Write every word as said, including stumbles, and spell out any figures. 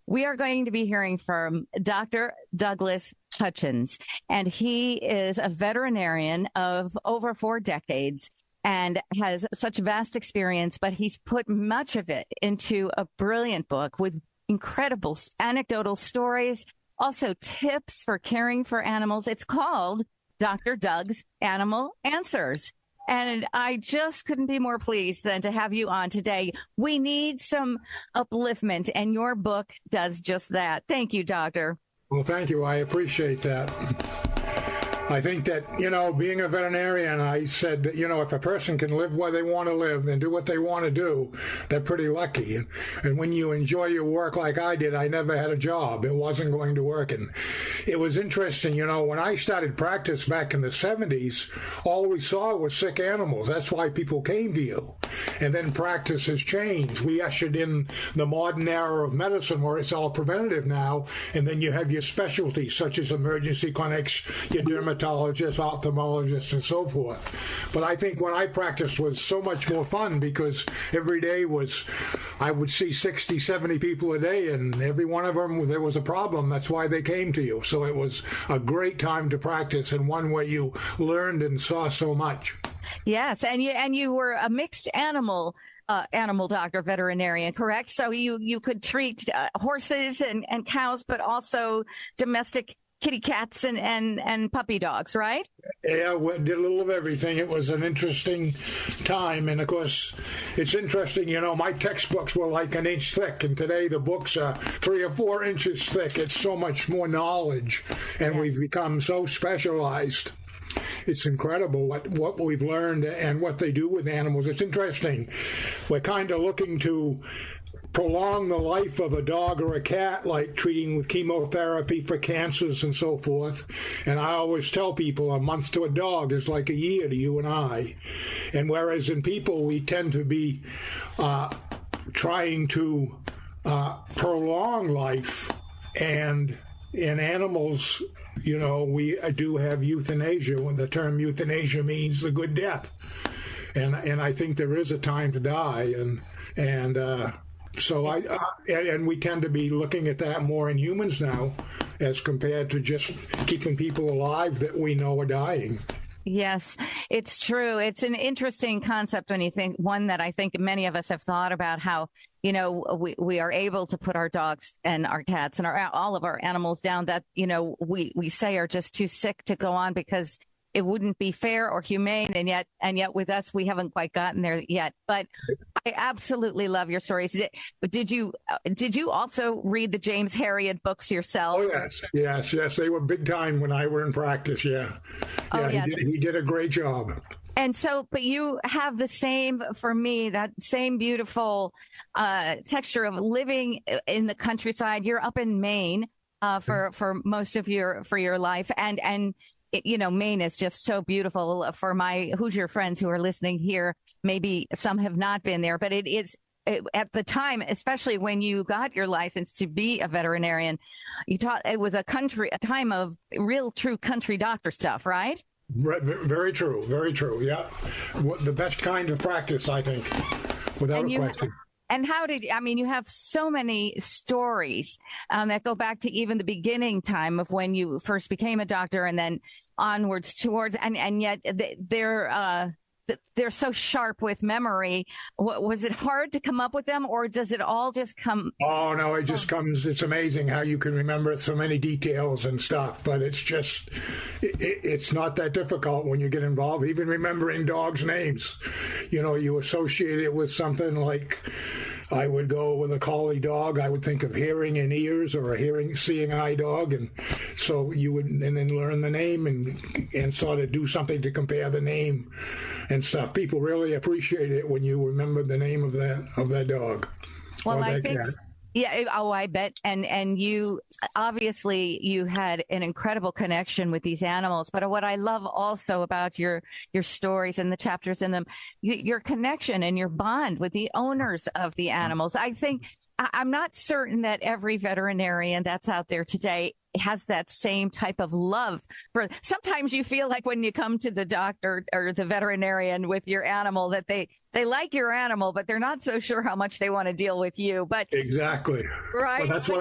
We are going to be hearing from Doctor Douglas Hutchins, and he is a veterinarian of over four decades and has such vast experience, but he's put much of it into a brilliant book with incredible anecdotal stories, also tips for caring for animals. It's called Doctor Doug's Animal Answers. And I just couldn't be more pleased than to have you on today. We need some upliftment, and your book does just that. Thank you, Doctor. Well, thank you. I appreciate that. I think that, you know, being a veterinarian, I said, that, you know, if a person can live where they want to live and do what they want to do, they're pretty lucky. And, and when you enjoy your work like I did, I never had a job. It wasn't going to work. And it was interesting, you know, when I started practice back in the seventies, all we saw was sick animals. That's why people came to you. And then practice has changed. We ushered in the modern era of medicine where it's all preventative now. And then you have your specialties such as emergency clinics, your dermatologists, ophthalmologists, and so forth. But I think when I practiced was so much more fun because every day was, I would see sixty, seventy people a day, and every one of them, there was a problem. That's why they came to you. So it was a great time to practice and one where you learned and saw so much. Yes, and you and you were a mixed animal uh, animal doctor, veterinarian, correct? So you, you could treat uh, horses and, and cows, but also domestic kitty cats and, and, and puppy dogs, right? Yeah, we did a little of everything. It was an interesting time. And, of course, it's interesting, you know, my textbooks were like an inch thick, and today the books are three or four inches thick. It's so much more knowledge, and yes. We've become so specialized. It's incredible what, what we've learned and what they do with animals. It's interesting. We're kind of looking to prolong the life of a dog or a cat, like treating with chemotherapy for cancers and so forth. And I always tell people a month to a dog is like a year to you and I. And whereas in people, we tend to be uh, trying to uh, prolong life, and in animals, you know, we do have euthanasia, when the term euthanasia means the good death. And and I think there is a time to die. And, and, uh, So I, uh, and we tend to be looking at that more in humans now as compared to just keeping people alive that we know are dying. Yes, it's true. It's an interesting concept when you think, one that I think many of us have thought about, how, you know, we, we are able to put our dogs and our cats and our, all of our animals down that, you know, we, we say are just too sick to go on because it wouldn't be fair or humane. And yet, and yet with us, we haven't quite gotten there yet. But I absolutely love your stories. Did, did you, did you also read the James Herriot books yourself? Oh, yes. Yes. Yes. They were big time when I were in practice. Yeah. Yeah. Oh, yes. he, did, he did a great job. And so, but you have the same, for me, that same beautiful uh, texture of living in the countryside. You're up in Maine uh, for, for most of your, for your life. And, and, It, you know, Maine is just so beautiful. For my Hoosier friends who are listening here, maybe some have not been there, but it is it, at the time, especially when you got your license to be a veterinarian, you taught it was a country, a time of real, true country doctor stuff, right? Very true. Very true. Yeah. The best kind of practice, I think, without a question. And how did, I mean, you have so many stories um, that go back to even the beginning time of when you first became a doctor and then onwards towards, and, and yet they're, uh, they're so sharp with memory. Was it hard to come up with them, or does it all just come? Oh, no, it just comes. It's amazing how you can remember so many details and stuff, but it's just, it, it's not that difficult when you get involved. Even remembering dogs' names, you know, you associate it with something like, I would go with a collie dog, I would think of hearing and ears, or a hearing, seeing eye dog. And so you would, and then learn the name and, and sort of do something to compare the name and stuff. People really appreciate it when you remember the name of that, of that dog. Well, I think, cat. Yeah. Oh, I bet. And, and you, obviously you had an incredible connection with these animals, but what I love also about your, your stories and the chapters in them, your connection and your bond with the owners of the animals. I think, I'm not certain that every veterinarian that's out there today has that same type of love for. Sometimes you feel like when you come to the doctor or the veterinarian with your animal that they they like your animal, but they're not so sure how much they want to deal with you. But exactly, right. Well, that's what